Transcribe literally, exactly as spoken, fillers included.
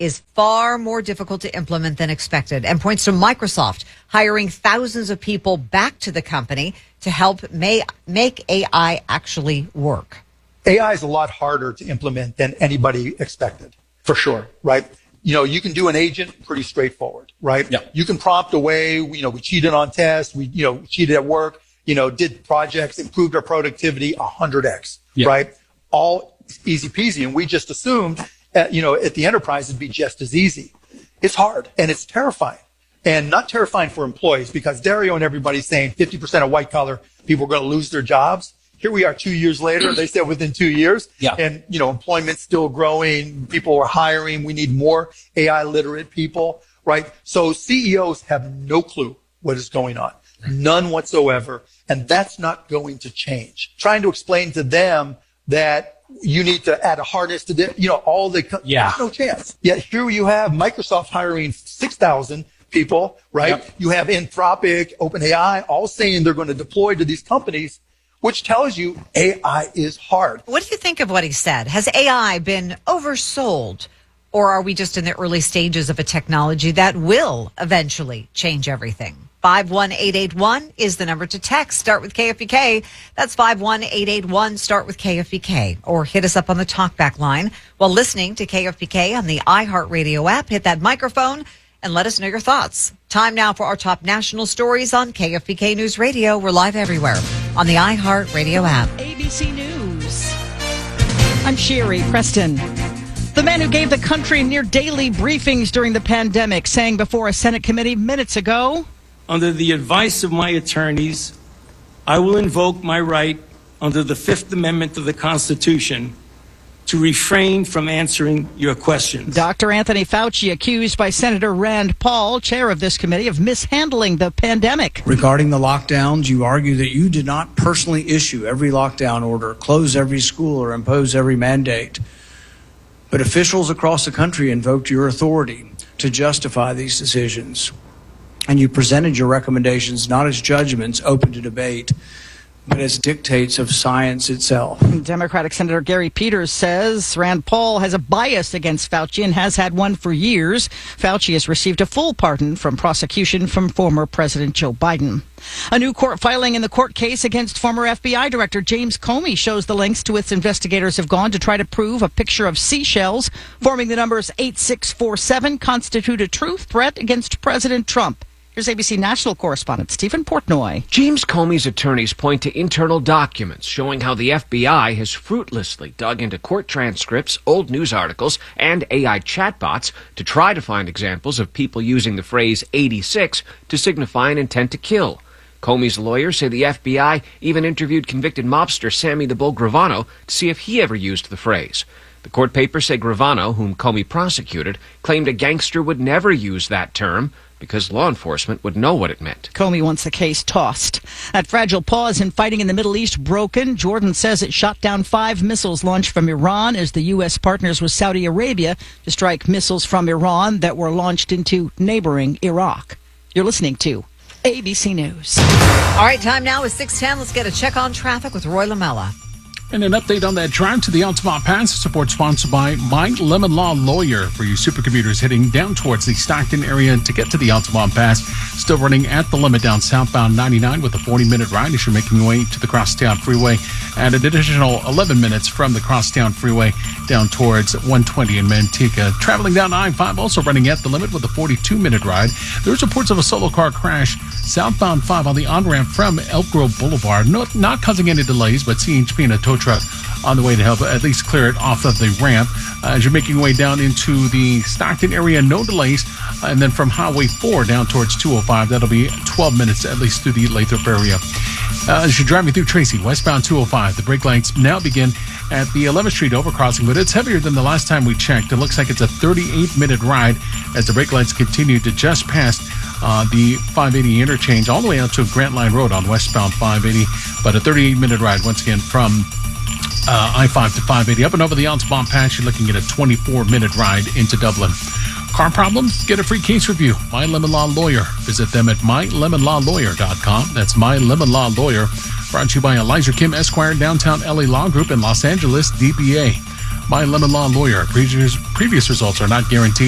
is far more difficult to implement than expected, and points to Microsoft hiring thousands of people back to the company to help may, make A I actually work. A I is a lot harder to implement than anybody expected, for sure, right? You know, you can do an agent pretty straightforward, right? Yeah. You can prompt away, you know, we cheated on tests, we, you know, cheated at work, you know, did projects, improved our productivity one hundred x, yeah. right? All easy peasy. And we just assumed, uh, you know, at the enterprise it'd be just as easy. It's hard and it's terrifying. And not terrifying for employees because Dario and everybody's saying fifty percent of white collar people are going to lose their jobs. Here we are two years later. They said within two years. Yeah. And, you know, employment's still growing. People are hiring. We need more A I literate people, right? So C E Os have no clue what is going on. None whatsoever. And that's not going to change. Trying to explain to them that you need to add a harness to the, you know, all the, yeah. there's no chance. Yet here you have Microsoft hiring six thousand people, right? Yep. You have Anthropic, OpenAI, all saying they're going to deploy to these companies, which tells you A I is hard. What do you think of what he said? Has A I been oversold, or are we just in the early stages of a technology that will eventually change everything? five one eight eight one is the number to text. Start with K F B K. That's five one eight eight one. Start with K F B K. Or hit us up on the talkback line while listening to K F B K on the iHeartRadio app. Hit that microphone and let us know your thoughts. Time now for our top national stories on K F B K News Radio. We're live everywhere on the iHeartRadio app. A B C News. I'm Sherry Preston. The man who gave the country near daily briefings during the pandemic saying before a Senate committee minutes ago, under the advice of my attorneys, I will invoke my right under the Fifth Amendment of the Constitution to refrain from answering your questions. Doctor Anthony Fauci accused by Senator Rand Paul, chair of this committee, of mishandling the pandemic. Regarding the lockdowns, you argue that you did not personally issue every lockdown order, close every school, or impose every mandate. But officials across the country invoked your authority to justify these decisions. And you presented your recommendations not as judgments open to debate, but as dictates of science itself. Democratic Senator Gary Peters says Rand Paul has a bias against Fauci and has had one for years. Fauci has received a full pardon from prosecution from former President Joe Biden. A new court filing in the court case against former F B I Director James Comey shows the lengths to which investigators have gone to try to prove a picture of seashells forming the numbers eight six four seven constitute a true threat against President Trump. Here's A B C national correspondent Stephen Portnoy. James Comey's attorneys point to internal documents showing how the F B I has fruitlessly dug into court transcripts, old news articles, and A I chatbots to try to find examples of people using the phrase eighty-six to signify an intent to kill. Comey's lawyers say the F B I even interviewed convicted mobster Sammy the Bull Gravano to see if he ever used the phrase. The court papers say Gravano, whom Comey prosecuted, claimed a gangster would never use that term because law enforcement would know what it meant. Comey wants the case tossed. That fragile pause in fighting in the Middle East broken. Jordan says it shot down five missiles launched from Iran as the U S partners with Saudi Arabia to strike missiles from Iran that were launched into neighboring Iraq. You're listening to A B C News. All right, time now is six ten. Let's get a check on traffic with Roy Lamella. And an update on that drive to the Altamont Pass. Support sponsored by My Lemon Law Lawyer for you supercommuters heading down towards the Stockton area to get to the Altamont Pass. Still running at the limit down southbound ninety-nine with a forty-minute ride as you're making your way to the Crosstown Freeway. And an additional eleven minutes from the Crosstown Freeway down towards one twenty in Manteca. Traveling down I five, also running at the limit with a forty-two minute ride. There's reports of a solo car crash southbound five on the on-ramp from Elk Grove Boulevard. Not, not causing any delays, but C H P and a tow truck on the way to help at least clear it off of the ramp. Uh, as you're making your way down into the Stockton area, no delays. Uh, and then from Highway four down towards two oh five, that'll be twelve minutes at least through the Lathrop area. Uh, as you're driving through Tracy, westbound two oh five, the brake lights now begin at the eleventh Street overcrossing, but it's heavier than the last time we checked. It looks like it's a thirty-eight minute ride as the brake lights continue to just past uh, the five eighty interchange all the way out to Grant Line Road on westbound five eighty, but a thirty-eight minute ride once again from uh, I five to five eighty. Up and over the Altamont Pass, you're looking at a twenty-four minute ride into Dublin. Car problems? Get a free case review. My Lemon Law Lawyer. Visit them at my lemon law lawyer dot com. That's My Lemon Law Lawyer. Brought to you by Elijah Kim Esquire, Downtown L A Law Group in Los Angeles, D B A. My Lemon Law Lawyer. Previous, previous results are not guaranteed.